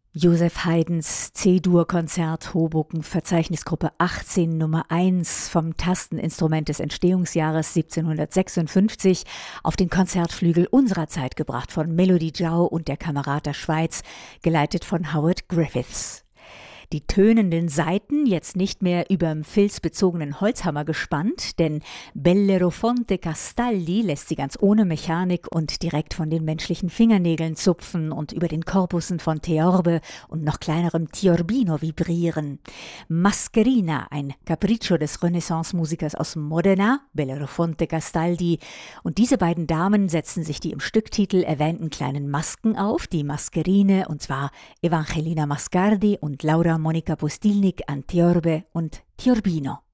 Joseph Haydns C-Dur-Konzert Hoboken Verzeichnisgruppe 18 Nummer 1 vom Tasteninstrument des Entstehungsjahres 1756 auf den Konzertflügel unserer Zeit gebracht von Melody Jau und der Kamerad der Schweiz, geleitet von Howard Griffiths. Die tönenden Saiten jetzt nicht mehr überm filzbezogenen Holzhammer gespannt, denn Bellerofonte Castaldi lässt sie ganz ohne Mechanik und direkt von den menschlichen Fingernägeln zupfen und über den Korpussen von Theorbe und noch kleinerem Tiorbino vibrieren. Mascherina, ein Capriccio des Renaissance-Musikers aus Modena, Bellerofonte Castaldi, und diese beiden Damen setzen sich die im Stücktitel erwähnten kleinen Masken auf, die Mascherine, und zwar Evangelina Mascardi und Laura Monica Pustilnik an Theorbe und Tiorbino.